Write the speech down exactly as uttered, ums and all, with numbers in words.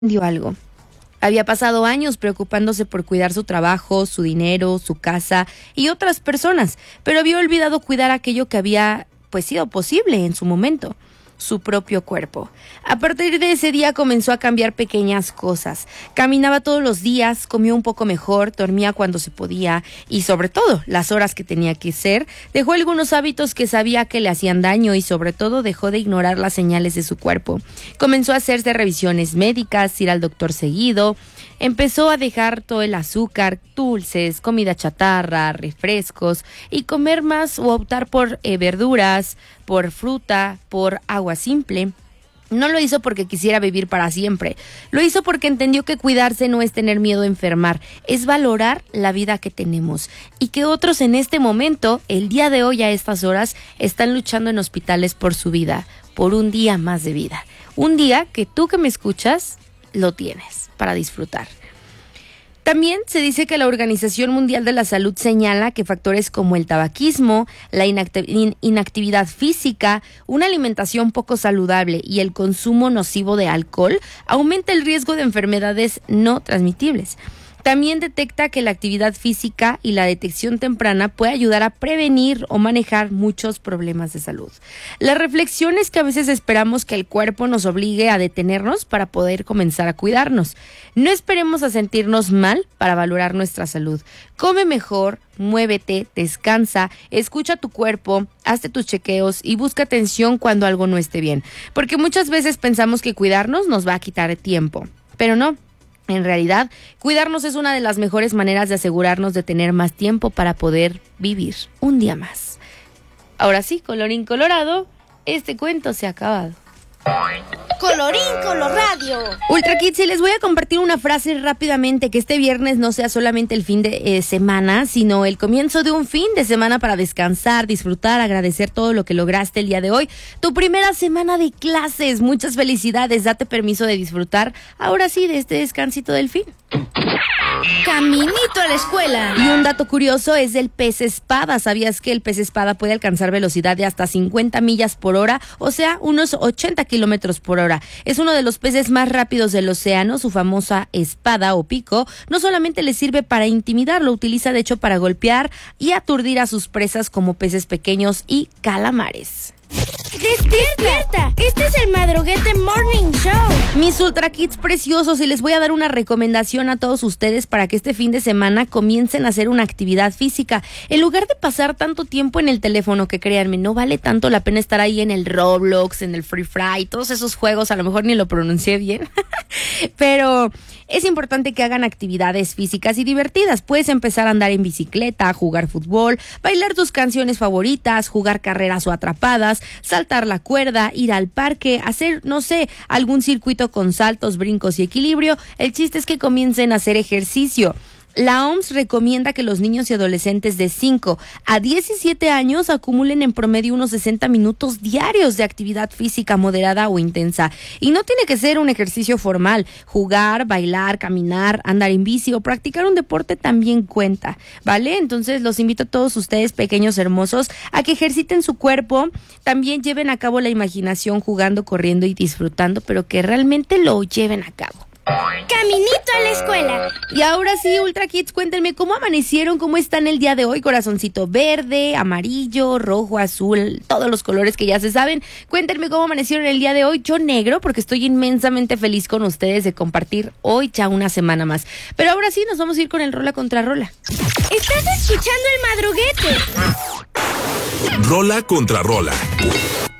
Dio algo. Había pasado años preocupándose por cuidar su trabajo, su dinero, su casa y otras personas, pero había olvidado cuidar aquello que había pues sido posible en su momento, su propio cuerpo. A partir de ese día comenzó a cambiar pequeñas cosas. Caminaba todos los días, comía un poco mejor, dormía cuando se podía y sobre todo las horas que tenía que ser. Dejó algunos hábitos que sabía que le hacían daño y sobre todo dejó de ignorar las señales de su cuerpo. Comenzó a hacerse revisiones médicas, ir al doctor seguido. Empezó a dejar todo el azúcar, dulces, comida chatarra, refrescos y comer más o optar por eh, verduras, por fruta, por agua simple. No lo hizo porque quisiera vivir para siempre. Lo hizo porque entendió que cuidarse no es tener miedo a enfermar, es valorar la vida que tenemos. Y que otros en este momento, el día de hoy a estas horas, están luchando en hospitales por su vida, por un día más de vida. Un día que tú que me escuchas, lo tienes para disfrutar. También se dice que la Organización Mundial de la Salud señala que factores como el tabaquismo, la inacti- inactividad física, una alimentación poco saludable y el consumo nocivo de alcohol aumenta el riesgo de enfermedades no transmitibles. También detecta que la actividad física y la detección temprana puede ayudar a prevenir o manejar muchos problemas de salud. La reflexión es que a veces esperamos que el cuerpo nos obligue a detenernos para poder comenzar a cuidarnos. No esperemos a sentirnos mal para valorar nuestra salud. Come mejor, muévete, descansa, escucha tu cuerpo, hazte tus chequeos y busca atención cuando algo no esté bien. Porque muchas veces pensamos que cuidarnos nos va a quitar tiempo, pero no. En realidad, cuidarnos es una de las mejores maneras de asegurarnos de tener más tiempo para poder vivir un día más. Ahora sí, colorín colorado, este cuento se ha acabado. Colorín Coloradio. Ultra Kids, y les voy a compartir una frase rápidamente, que este viernes no sea solamente el fin de eh, semana, sino el comienzo de un fin de semana para descansar, disfrutar, agradecer todo lo que lograste el día de hoy. Tu primera semana de clases, muchas felicidades, date permiso de disfrutar, ahora sí, de este descansito del fin. Caminito a la escuela. Y un dato curioso es del pez espada. ¿Sabías que el pez espada puede alcanzar velocidad de hasta cincuenta millas por hora? O sea, unos ochenta kilómetros por hora. Es uno de los peces más rápidos del océano. Su famosa espada o pico no solamente le sirve para intimidar, lo utiliza de hecho para golpear y aturdir a sus presas como peces pequeños y calamares. ¡Despierta! Este es el Madruguete Morning Show. Mis Ultra Kids preciosos, y les voy a dar una recomendación a todos ustedes para que este fin de semana comiencen a hacer una actividad física. En lugar de pasar tanto tiempo en el teléfono, que créanme, no vale tanto la pena estar ahí en el Roblox, en el Free Fry, todos esos juegos, a lo mejor ni lo pronuncié bien, pero es importante que hagan actividades físicas y divertidas. Puedes empezar a andar en bicicleta, jugar fútbol, bailar tus canciones favoritas, jugar carreras o atrapadas, saltar la cuerda, ir al parque, hacer, no sé, algún circuito con saltos, brincos y equilibrio. El chiste es que comiencen a hacer ejercicio. La O M S recomienda que los niños y adolescentes de cinco a diecisiete años acumulen en promedio unos sesenta minutos diarios de actividad física moderada o intensa. Y no tiene que ser un ejercicio formal. Jugar, bailar, caminar, andar en bici o practicar un deporte también cuenta, ¿vale? Entonces los invito a todos ustedes, pequeños hermosos, a que ejerciten su cuerpo, también lleven a cabo la imaginación jugando, corriendo y disfrutando, pero que realmente lo lleven a cabo. Caminito a la escuela. Y ahora sí, Ultra Kids, cuéntenme cómo amanecieron, cómo están el día de hoy. Corazoncito verde, amarillo, rojo, azul, todos los colores que ya se saben. Cuéntenme cómo amanecieron el día de hoy. Yo negro, porque estoy inmensamente feliz con ustedes de compartir hoy ya una semana más. Pero ahora sí, nos vamos a ir con el rola contra rola. Estás escuchando el Madruguete. Rola contra rola.